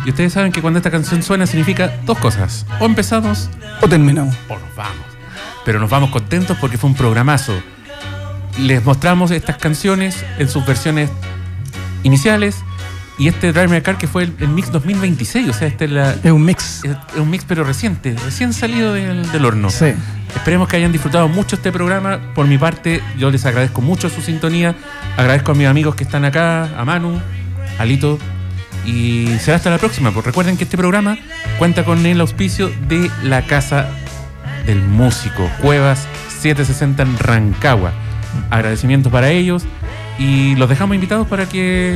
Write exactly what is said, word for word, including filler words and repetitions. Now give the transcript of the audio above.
Y ustedes saben que cuando esta canción suena significa dos cosas. O empezamos o terminamos. O nos vamos. Pero nos vamos contentos porque fue un programazo. Les mostramos estas canciones en sus versiones iniciales. Y este Drive My Car que fue el, el mix dos mil veintiséis. O sea, este es, la, es un mix. Es, es un mix pero reciente. Recién salido del, del horno. Sí. Esperemos que hayan disfrutado mucho este programa. Por mi parte, yo les agradezco mucho su sintonía. Agradezco a mis amigos que están acá, a Manu, a Lito. Y será hasta la próxima. Pues recuerden que este programa cuenta con el auspicio de la Casa del Músico, Cuevas setecientos sesenta en Rancagua. Agradecimientos para ellos. Y los dejamos invitados para que